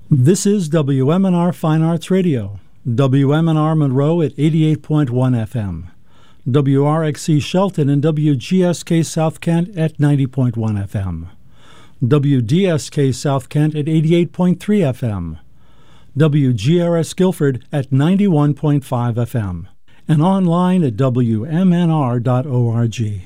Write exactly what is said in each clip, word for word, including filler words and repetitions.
This is W M N R Fine Arts Radio, W M N R Monroe at eighty-eight point one F M, W R X C Shelton and W G S K South Kent at ninety point one F M, W D S K South Kent at eighty-eight point three F M, W G R S Guilford at ninety-one point five F M, and online at W M N R dot org.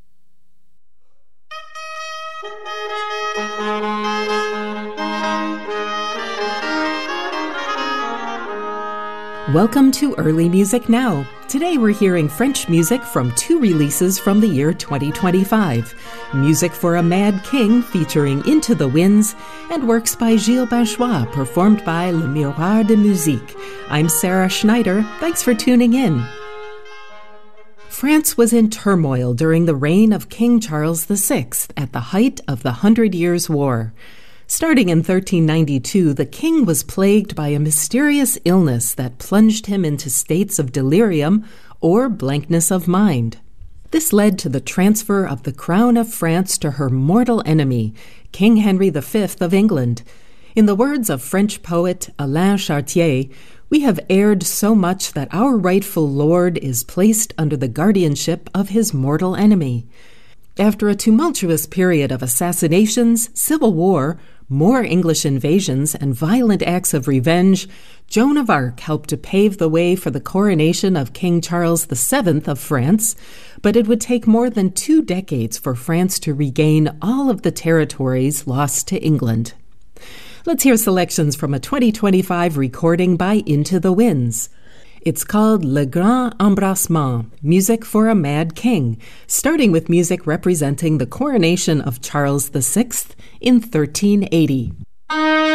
Welcome to Early Music Now. Today we're hearing French music from two releases from the year twenty twenty-five. Music for a Mad King featuring Into the Winds, and works by Gilles Bachois performed by Le Miroir de Musique. I'm Sarah Schneider. Thanks for tuning in. France was in turmoil during the reign of King Charles the Sixth at the height of the Hundred Years' War. Starting in thirteen ninety-two, the king was plagued by a mysterious illness that plunged him into states of delirium or blankness of mind. This led to the transfer of the crown of France to her mortal enemy, King Henry the Fifth of England. In the words of French poet Alain Chartier, "We have erred so much that our rightful lord is placed under the guardianship of his mortal enemy." After a tumultuous period of assassinations, civil war, more English invasions, and violent acts of revenge, Joan of Arc helped to pave the way for the coronation of King Charles the Seventh of France, but it would take more than two decades for France to regain all of the territories lost to England. Let's hear selections from a twenty twenty-five recording by Into the Winds. It's called Le Grand Embrassement, Music for a Mad King, starting with music representing the coronation of Charles the Sixth in thirteen eighty.